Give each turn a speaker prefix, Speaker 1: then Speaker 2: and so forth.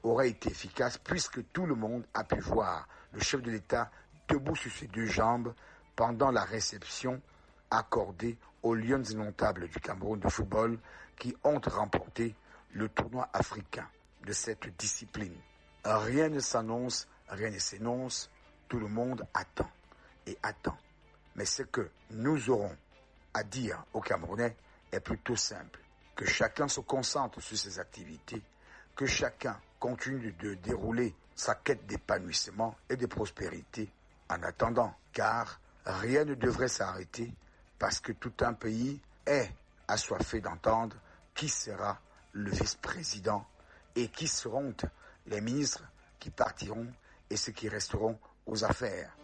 Speaker 1: aura été efficace puisque tout le monde a pu voir le chef de l'État debout sur ses deux jambes pendant la réception accordée aux Lions indomptables du Cameroun de football qui ont remporté le tournoi africain de cette discipline. Rien ne s'annonce, rien ne s'énonce, tout le monde attend et attend. Mais ce que nous aurons à dire aux Camerounais est plutôt simple. Que chacun se concentre sur ses activités, que chacun continue de dérouler sa quête d'épanouissement et de prospérité en attendant, car rien ne devrait s'arrêter parce que tout un pays est assoiffé d'entendre qui sera le vice-président et qui seront les ministres qui partiront et ceux qui resteront aux affaires.